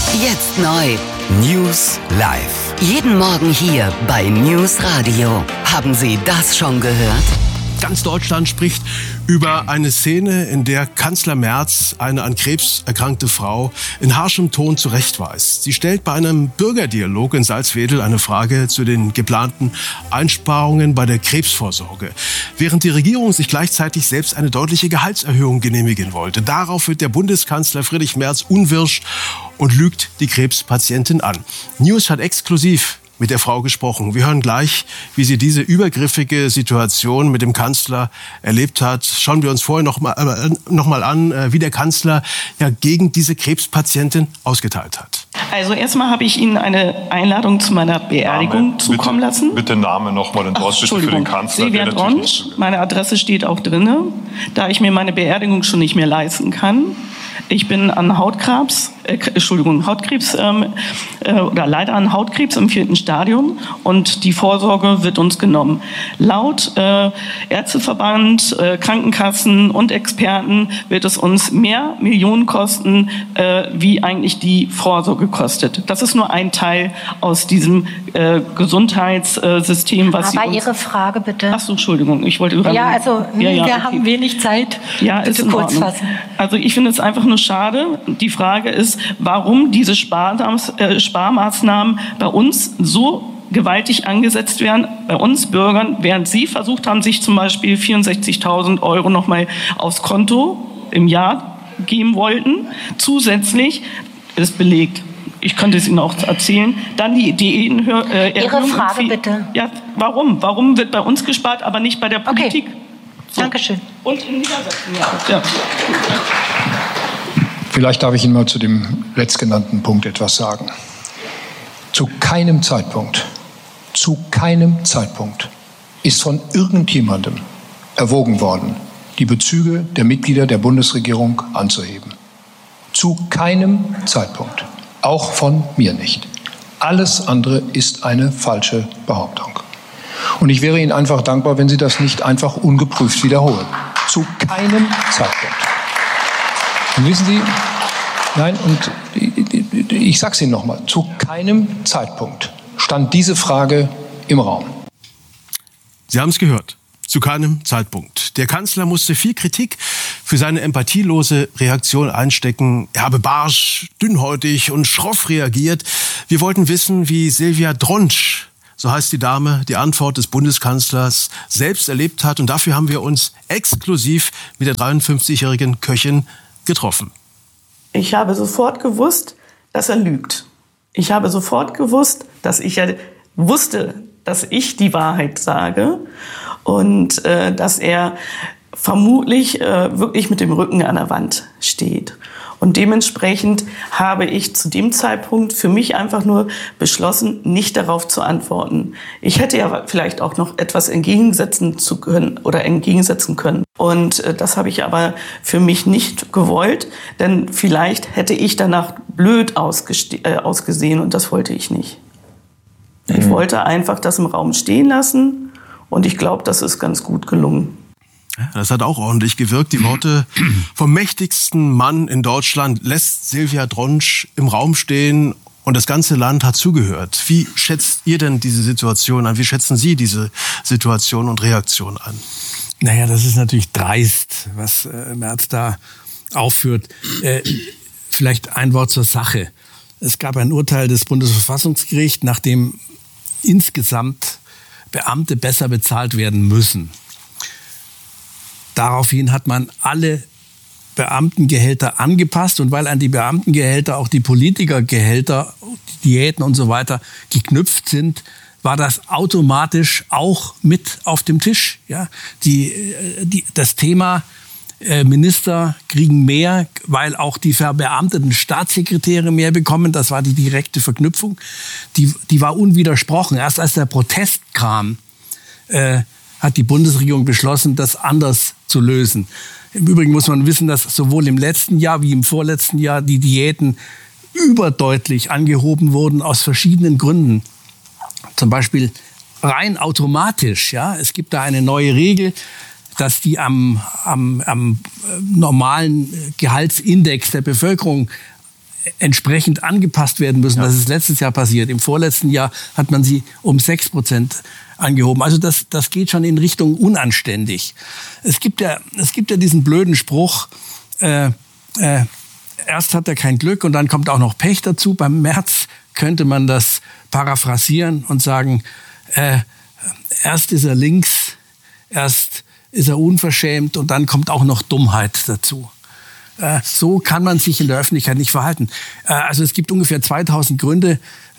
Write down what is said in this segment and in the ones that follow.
Jetzt neu. News live. Jeden Morgen hier bei News Radio. Haben Sie das schon gehört? Ganz Deutschland spricht über eine Szene, in der Kanzler Merz eine an Krebs erkrankte Frau in harschem Ton zurechtweist. Sie stellt bei einem Bürgerdialog in Salzwedel eine Frage zu den geplanten Einsparungen bei der Krebsvorsorge, während die Regierung sich gleichzeitig selbst eine deutliche Gehaltserhöhung genehmigen wollte. Darauf wird der Bundeskanzler Friedrich Merz unwirsch und lügt die Krebspatientin an. News hat exklusiv mit der Frau gesprochen. Wir hören gleich, wie sie diese übergriffige Situation mit dem Kanzler erlebt hat. Schauen wir uns vorher noch mal an, wie der Kanzler ja gegen diese Krebspatientin ausgeteilt hat. Also erstmal habe ich Ihnen eine Einladung zu meiner Beerdigung zukommen lassen. Bitte Name nochmal und bitte für den Kanzler. Silvia Dronsch, meine Adresse steht auch drin, da ich mir meine Beerdigung schon nicht mehr leisten kann. Ich bin an Hautkrebs oder leider an Hautkrebs im 4. Stadium und die Vorsorge wird uns genommen. Laut Ärzteverband, Krankenkassen und Experten wird es uns mehr Millionen kosten, wie eigentlich die Vorsorge kostet. Das ist nur ein Teil aus diesem Gesundheitssystem, was Aber Ihre Frage bitte. Ach so, Entschuldigung, ich wollte wir haben wenig Zeit. Ja, bitte kurz fassen. Also ich finde es einfach nur schade. Die Frage ist, warum diese Sparmaßnahmen bei uns so gewaltig angesetzt werden, bei uns Bürgern, während Sie versucht haben, sich zum Beispiel 64.000 € nochmal aufs Konto im Jahr geben wollten. Zusätzlich ist belegt. Ich könnte es Ihnen auch erzählen. Dann die Diätenerhöhung. Ihre Frage bitte. Ja, warum? Warum wird bei uns gespart, aber nicht bei der Politik? Okay. So. Dankeschön. Und in Niedersachsen, ja. Vielleicht darf ich Ihnen mal zu dem letztgenannten Punkt etwas sagen. Zu keinem Zeitpunkt ist von irgendjemandem erwogen worden, die Bezüge der Mitglieder der Bundesregierung anzuheben. Zu keinem Zeitpunkt. Auch von mir nicht. Alles andere ist eine falsche Behauptung. Und ich wäre Ihnen einfach dankbar, wenn Sie das nicht einfach ungeprüft wiederholen. Zu keinem Zeitpunkt. Und wissen Sie, nein, und ich sage es Ihnen nochmal, zu keinem Zeitpunkt stand diese Frage im Raum. Sie haben es gehört. Zu keinem Zeitpunkt. Der Kanzler musste viel Kritik für seine empathielose Reaktion einstecken. Er habe barsch, dünnhäutig und schroff reagiert. Wir wollten wissen, wie Silvia Dronsch, so heißt die Dame, die Antwort des Bundeskanzlers selbst erlebt hat. Und dafür haben wir uns exklusiv mit der 53-jährigen Köchin getroffen. Ich habe sofort gewusst, dass er lügt. Ich habe sofort gewusst, dass ich wusste, dass ich die Wahrheit sage und dass er vermutlich wirklich mit dem Rücken an der Wand steht. Und dementsprechend habe ich zu dem Zeitpunkt für mich einfach nur beschlossen, nicht darauf zu antworten. Ich hätte ja vielleicht auch noch etwas entgegensetzen können. Und das habe ich aber für mich nicht gewollt, denn vielleicht hätte ich danach blöd ausgesehen und das wollte ich nicht. Ich wollte einfach das im Raum stehen lassen und ich glaube, das ist ganz gut gelungen. Das hat auch ordentlich gewirkt. Die Worte vom mächtigsten Mann in Deutschland lässt Silvia Dronsch im Raum stehen und das ganze Land hat zugehört. Wie schätzt ihr denn diese Situation an? Wie schätzen Sie diese Situation und Reaktion an? Naja, das ist natürlich dreist, was Merz da aufführt. Vielleicht ein Wort zur Sache. Es gab ein Urteil des Bundesverfassungsgerichts, nach dem insgesamt Beamte besser bezahlt werden müssen. Daraufhin hat man alle Beamtengehälter angepasst und weil an die Beamtengehälter auch die Politikergehälter, die Diäten und so weiter geknüpft sind, war das automatisch auch mit auf dem Tisch. Ja? Das Thema Minister kriegen mehr, weil auch die verbeamteten Staatssekretäre mehr bekommen. Das war die direkte Verknüpfung. Die war unwidersprochen. Erst als der Protest kam, hat die Bundesregierung beschlossen, das anders zu lösen. Im Übrigen muss man wissen, dass sowohl im letzten Jahr wie im vorletzten Jahr die Diäten überdeutlich angehoben wurden aus verschiedenen Gründen. Zum Beispiel rein automatisch. Ja? Es gibt da eine neue Regel, dass die am normalen Gehaltsindex der Bevölkerung entsprechend angepasst werden müssen. Ja. Das ist letztes Jahr passiert. Im vorletzten Jahr hat man sie um 6% angehoben. Also das geht schon in Richtung unanständig. Es gibt ja diesen blöden Spruch, erst hat er kein Glück und dann kommt auch noch Pech dazu. Beim Merz könnte man das paraphrasieren und sagen, erst ist er links, erst ist er unverschämt und dann kommt auch noch Dummheit dazu. So kann man sich in der Öffentlichkeit nicht verhalten. Also es gibt ungefähr 2000 Gründe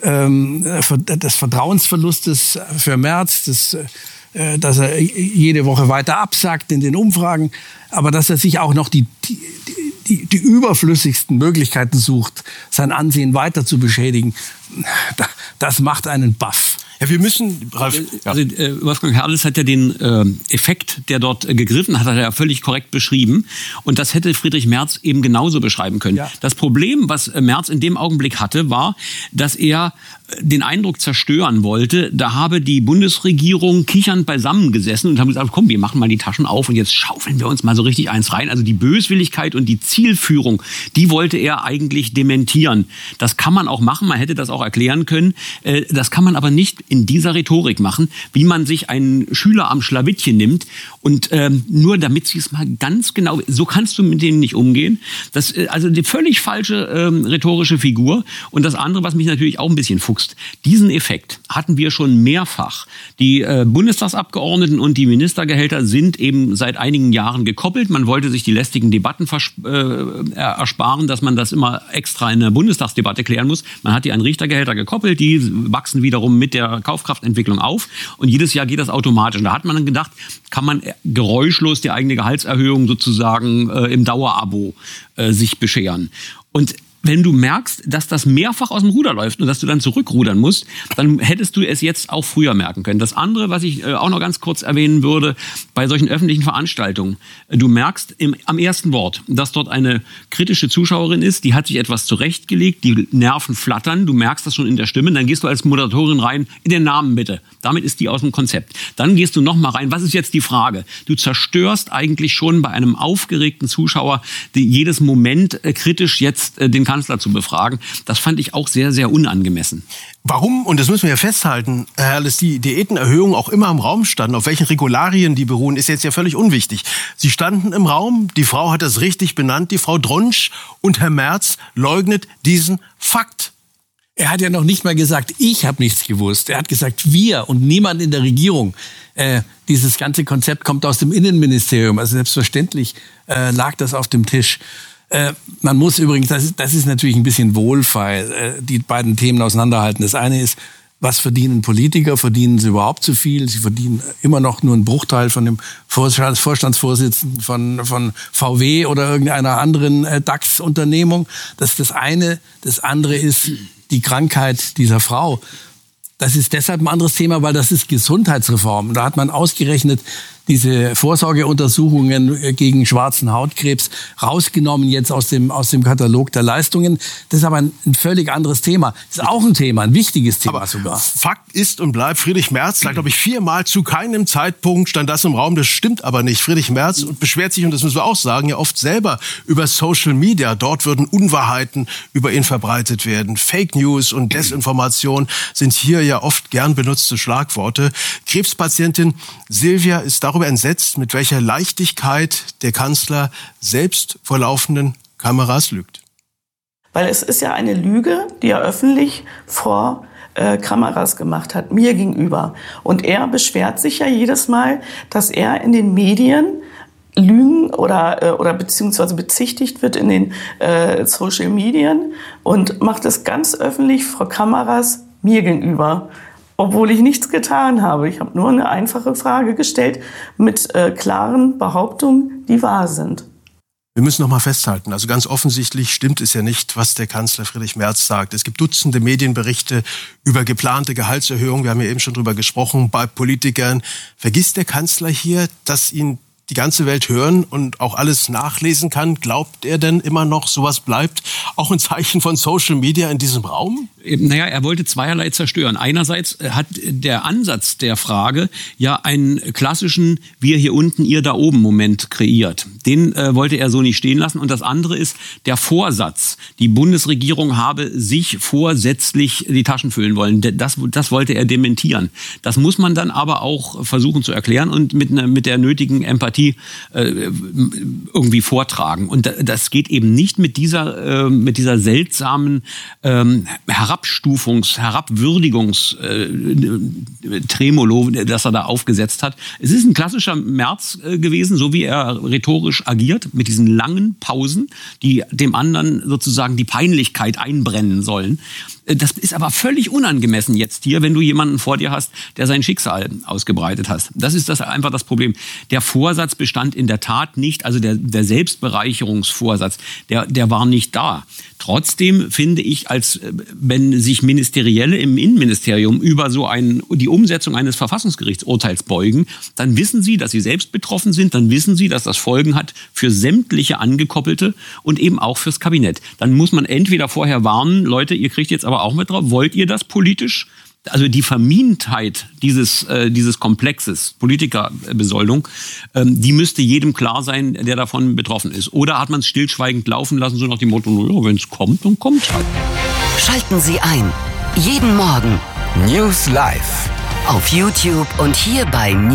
des Vertrauensverlustes für Merz, dass er jede Woche weiter absackt in den Umfragen, aber dass er sich auch noch die überflüssigsten Möglichkeiten sucht, sein Ansehen weiter zu beschädigen, das macht einen baff. Ja, wir müssen, Ralf. Also Wolfgang Herrles hat ja den Effekt, der dort gegriffen hat er ja völlig korrekt beschrieben. Und das hätte Friedrich Merz eben genauso beschreiben können. Ja. Das Problem, was Merz in dem Augenblick hatte, war, dass er den Eindruck zerstören wollte, da habe die Bundesregierung kichernd beisammengesessen und haben gesagt, komm, wir machen mal die Taschen auf und jetzt schaufeln wir uns mal so richtig eins rein. Also die Böswilligkeit und die Zielführung, die wollte er eigentlich dementieren. Das kann man auch machen, man hätte das auch erklären können. Das kann man aber nicht in dieser Rhetorik machen, wie man sich einen Schüler am Schlawittchen nimmt und nur damit sie es mal ganz genau, so kannst du mit denen nicht umgehen. Das also die völlig falsche rhetorische Figur. Und das andere, was mich natürlich auch ein bisschen fuchst, diesen Effekt hatten wir schon mehrfach. Die Bundestagsabgeordneten und die Ministergehälter sind eben seit einigen Jahren gekoppelt. Man wollte sich die lästigen Debatten ersparen, dass man das immer extra in der Bundestagsdebatte klären muss. Man hat die an Richtergehälter gekoppelt, die wachsen wiederum mit der Kaufkraftentwicklung auf und jedes Jahr geht das automatisch. Und da hat man dann gedacht, kann man geräuschlos die eigene Gehaltserhöhung sozusagen im Dauerabo sich bescheren. Und wenn du merkst, dass das mehrfach aus dem Ruder läuft und dass du dann zurückrudern musst, dann hättest du es jetzt auch früher merken können. Das andere, was ich auch noch ganz kurz erwähnen würde, bei solchen öffentlichen Veranstaltungen, du merkst am ersten Wort, dass dort eine kritische Zuschauerin ist, die hat sich etwas zurechtgelegt, die Nerven flattern, du merkst das schon in der Stimme, dann gehst du als Moderatorin rein, in den Namen bitte. Damit ist die aus dem Konzept. Dann gehst du noch mal rein, was ist jetzt die Frage? Du zerstörst eigentlich schon bei einem aufgeregten Zuschauer jedes Moment kritisch jetzt den Kanzler zu befragen. Das fand ich auch sehr, sehr unangemessen. Warum, und das müssen wir ja festhalten, Herr Herrles, die Diätenerhöhung auch immer im Raum standen, auf welchen Regularien die beruhen, ist jetzt ja völlig unwichtig. Sie standen im Raum, die Frau hat das richtig benannt, die Frau Dronsch, und Herr Merz leugnet diesen Fakt. Er hat ja noch nicht mal gesagt, ich habe nichts gewusst. Er hat gesagt, wir und niemand in der Regierung. Dieses ganze Konzept kommt aus dem Innenministerium. Also selbstverständlich lag das auf dem Tisch. Man muss übrigens, das ist natürlich ein bisschen wohlfeil, die beiden Themen auseinanderhalten. Das eine ist, was verdienen Politiker? Verdienen sie überhaupt zu viel? Sie verdienen immer noch nur einen Bruchteil von dem Vorstandsvorsitzenden von VW oder irgendeiner anderen DAX-Unternehmung. Das ist das eine. Das andere ist die Krankheit dieser Frau. Das ist deshalb ein anderes Thema, weil das ist Gesundheitsreform. Da hat man ausgerechnet diese Vorsorgeuntersuchungen gegen schwarzen Hautkrebs rausgenommen jetzt aus dem Katalog der Leistungen. Das ist aber ein völlig anderes Thema. Das ist auch ein Thema, ein wichtiges Thema aber sogar. Fakt ist und bleibt, Friedrich Merz sagt, glaube ich, 4-mal zu keinem Zeitpunkt stand das im Raum. Das stimmt aber nicht. Friedrich Merz beschwert sich, und das müssen wir auch sagen, ja oft selber über Social Media. Dort würden Unwahrheiten über ihn verbreitet werden. Fake News und Desinformation sind hier ja oft gern benutzte Schlagworte. Krebspatientin Silvia ist darüber entsetzt, mit welcher Leichtigkeit der Kanzler selbst vor laufenden Kameras lügt. Weil es ist ja eine Lüge, die er öffentlich vor Kameras gemacht hat, mir gegenüber. Und er beschwert sich ja jedes Mal, dass er in den Medien lügen oder beziehungsweise bezichtigt wird in den Social Medien und macht es ganz öffentlich vor Kameras mir gegenüber. Obwohl ich nichts getan habe. Ich habe nur eine einfache Frage gestellt mit klaren Behauptungen, die wahr sind. Wir müssen noch mal festhalten, also ganz offensichtlich stimmt es ja nicht, was der Kanzler Friedrich Merz sagt. Es gibt Dutzende Medienberichte über geplante Gehaltserhöhungen. Wir haben ja eben schon drüber gesprochen bei Politikern. Vergisst der Kanzler hier, dass ihn die ganze Welt hören und auch alles nachlesen kann. Glaubt er denn immer noch, sowas bleibt auch ein Zeichen von Social Media in diesem Raum? Naja, er wollte zweierlei zerstören. Einerseits hat der Ansatz der Frage ja einen klassischen wir hier unten, ihr da oben Moment kreiert. Den wollte er so nicht stehen lassen. Und das andere ist der Vorsatz. Die Bundesregierung habe sich vorsätzlich die Taschen füllen wollen. Das wollte er dementieren. Das muss man dann aber auch versuchen zu erklären und mit der nötigen Empathie irgendwie vortragen. Und das geht eben nicht mit dieser seltsamen Herabwürdigungs-Tremolo, das er da aufgesetzt hat. Es ist ein klassischer Merz gewesen, so wie er rhetorisch agiert, mit diesen langen Pausen, die dem anderen sozusagen die Peinlichkeit einbrennen sollen. Das ist aber völlig unangemessen jetzt hier, wenn du jemanden vor dir hast, der sein Schicksal ausgebreitet hat. Das ist einfach das Problem. Der Vorsatz bestand in der Tat nicht, also der Selbstbereicherungsvorsatz, der war nicht da. Trotzdem finde ich, als wenn sich Ministerielle im Innenministerium über die Umsetzung eines Verfassungsgerichtsurteils beugen, dann wissen sie, dass sie selbst betroffen sind, dann wissen sie, dass das Folgen hat für sämtliche Angekoppelte und eben auch fürs Kabinett. Dann muss man entweder vorher warnen, Leute, ihr kriegt jetzt aber auch mit drauf, wollt ihr das politisch? Also die Vermientheit dieses Komplexes, Politikerbesoldung, die müsste jedem klar sein, der davon betroffen ist. Oder hat man es stillschweigend laufen lassen, so nach dem Motto, ja, wenn es kommt, dann kommt es halt. Schalten Sie ein. Jeden Morgen. News Live. Auf YouTube und hier bei